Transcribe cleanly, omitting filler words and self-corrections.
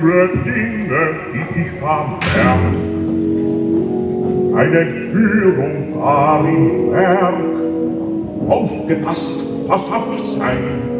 über Dinge, die ich vermerk. Eine Entführung war im Werk. Aufgepasst, das darf nicht sein.